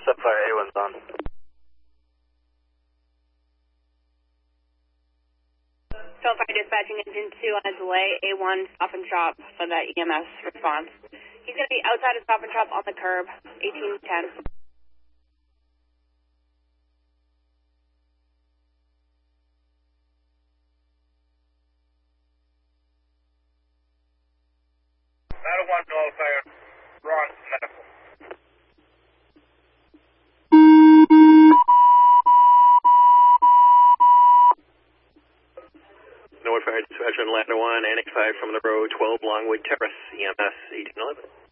Subfire A1's on. Subfire dispatching engine 2 on a delay. A1 stop and shop for that EMS response. He's going to be outside of stop and shop on the curb, 1810. Matter 1, Nullifier. Ron, medical. Nullifier dispatcher on Ladder 1, Annex 5 from the road, 12 Longwood Terrace, EMS 1811.